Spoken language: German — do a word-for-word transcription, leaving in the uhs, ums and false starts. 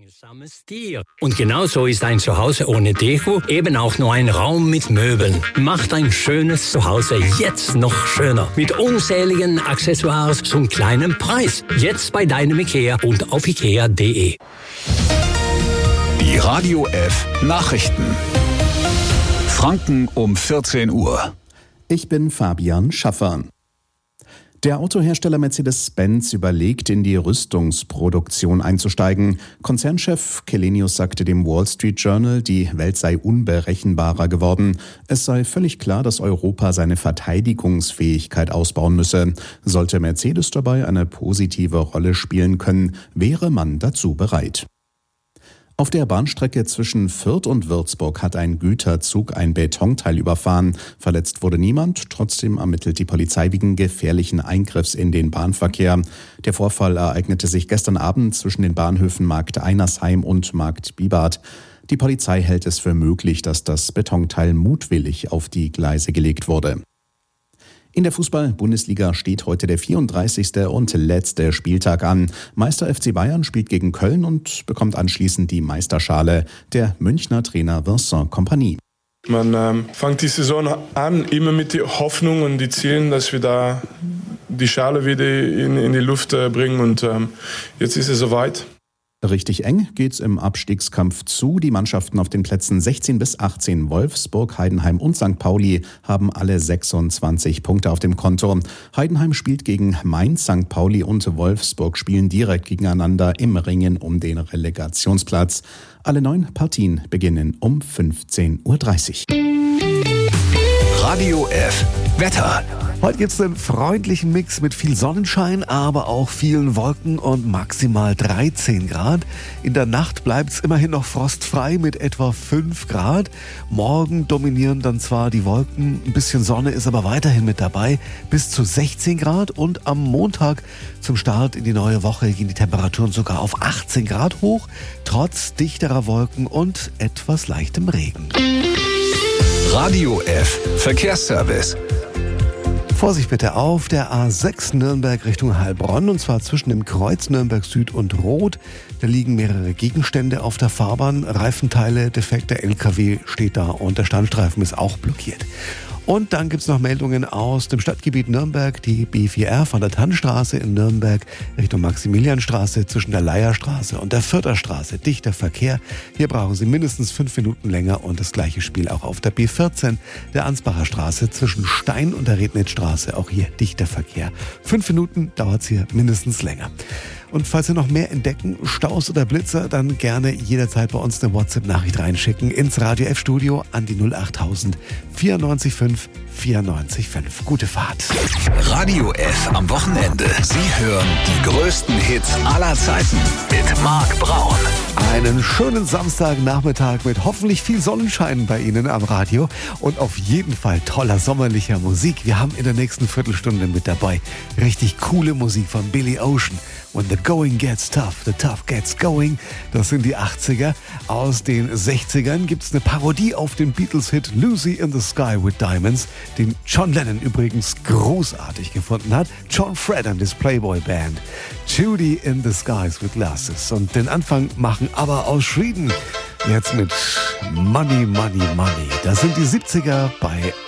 Langsames Tier. Und genauso ist ein Zuhause ohne Deko eben auch nur ein Raum mit Möbeln. Macht ein schönes Zuhause jetzt noch schöner. Mit unzähligen Accessoires zum kleinen Preis. Jetzt bei deinem IKEA und auf ikea punkt de. Die Radio F Nachrichten. Franken um vierzehn Uhr. Ich bin Fabian Schaffer. Der Autohersteller Mercedes-Benz überlegt, in die Rüstungsproduktion einzusteigen. Konzernchef Källenius sagte dem Wall Street Journal, die Welt sei unberechenbarer geworden. Es sei völlig klar, dass Europa seine Verteidigungsfähigkeit ausbauen müsse. Sollte Mercedes dabei eine positive Rolle spielen können, wäre man dazu bereit. Auf der Bahnstrecke zwischen Fürth und Würzburg hat ein Güterzug ein Betonteil überfahren. Verletzt wurde niemand, trotzdem ermittelt die Polizei wegen gefährlichen Eingriffs in den Bahnverkehr. Der Vorfall ereignete sich gestern Abend zwischen den Bahnhöfen Markt Einersheim und Markt Bibart. Die Polizei hält es für möglich, dass das Betonteil mutwillig auf die Gleise gelegt wurde. In der Fußball-Bundesliga steht heute der vierunddreißigste und letzte Spieltag an. Meister F C Bayern spielt gegen Köln und bekommt anschließend die Meisterschale. Der Münchner Trainer Vincent Kompany. Man ähm, fängt die Saison an, immer mit der Hoffnung und die Zielen, dass wir da die Schale wieder in, in die Luft äh, bringen. Und ähm, jetzt ist es soweit. Richtig eng geht's im Abstiegskampf zu. Die Mannschaften auf den Plätzen sechzehn bis achtzehn, Wolfsburg, Heidenheim und Sankt Pauli, haben alle sechsundzwanzig Punkte auf dem Konto. Heidenheim spielt gegen Mainz, Sankt Pauli und Wolfsburg spielen direkt gegeneinander im Ringen um den Relegationsplatz. Alle neun Partien beginnen um fünfzehn Uhr dreißig. Radio F Wetter. Heute gibt es einen freundlichen Mix mit viel Sonnenschein, aber auch vielen Wolken und maximal dreizehn Grad. In der Nacht bleibt es immerhin noch frostfrei mit etwa fünf Grad. Morgen dominieren dann zwar die Wolken, ein bisschen Sonne ist aber weiterhin mit dabei, bis zu sechzehn Grad. Und am Montag zum Start in die neue Woche gehen die Temperaturen sogar auf achtzehn Grad hoch, trotz dichterer Wolken und etwas leichtem Regen. Radio F Verkehrsservice. Vorsicht bitte auf der A sechs Nürnberg Richtung Heilbronn, und zwar zwischen dem Kreuz Nürnberg Süd und Rot. Da liegen mehrere Gegenstände auf der Fahrbahn, Reifenteile, defekter L K W steht da und der Standstreifen ist auch blockiert. Und dann gibt's noch Meldungen aus dem Stadtgebiet Nürnberg, die B vier R von der Tannstraße in Nürnberg Richtung Maximilianstraße zwischen der Leierstraße und der Fürther Straße. Dichter Verkehr. Hier brauchen Sie mindestens fünf Minuten länger, und das gleiche Spiel auch auf der B vierzehn der Ansbacher Straße zwischen Stein und der Rednitzstraße. Auch hier dichter Verkehr. Fünf Minuten dauert's hier mindestens länger. Und falls Sie noch mehr entdecken, Staus oder Blitzer, dann gerne jederzeit bei uns eine WhatsApp-Nachricht reinschicken ins Radio F-Studio an die null achttausend vierundneunzig fünf vierundneunzig fünf. Gute Fahrt. Radio F am Wochenende. Sie hören die größten Hits aller Zeiten mit Marc Braun. Einen schönen Samstagnachmittag mit hoffentlich viel Sonnenschein bei Ihnen am Radio und auf jeden Fall toller sommerlicher Musik. Wir haben in der nächsten Viertelstunde mit dabei richtig coole Musik von Billy Ocean. When the going gets tough, the tough gets going. Das sind die achtziger. Aus den sechzigern gibt's eine Parodie auf den Beatles-Hit Lucy in the Sky with Diamonds, den John Lennon übrigens großartig gefunden hat. John Fred and his Playboy Band. Judy in the Skies with Glasses. Und den Anfang machen aber aus Schweden. Jetzt mit Money, Money, Money. Das sind die siebziger bei